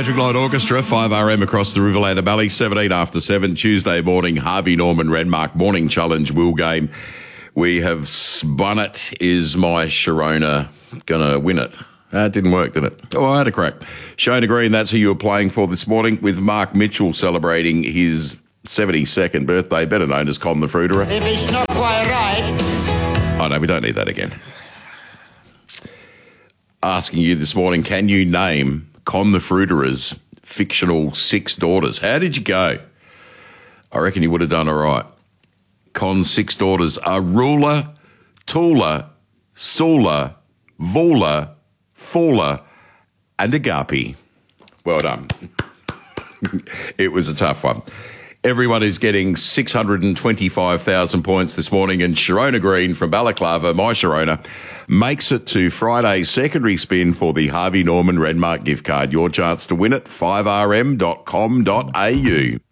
Electric Light Orchestra, 5RM across the Riverland Valley, 17 after 7, Tuesday morning, Harvey Norman Renmark Morning Challenge Will Game. We have spun it. Is my Sharona going to win it? It didn't work, did it? Oh, I had a crack. Shona Green, that's who you were playing for this morning, with Mark Mitchell celebrating his 72nd birthday, better known as Con the Fruiterer. If it's not quite right. Oh, no, we don't need that again. Asking you this morning, can you name Con the Fruiterer's fictional 6 daughters? How did you go? I reckon you would have done all right. Con's 6 daughters are Rula, Tula, Sula, Vula, Fula, and Agapi. Well done. It was a tough one. Everyone is getting 625,000 points this morning, and Sharona Green from Balaclava, my Sharona, makes it to Friday's secondary spin for the Harvey Norman Renmark gift card. Your chance to win it, 5rm.com.au.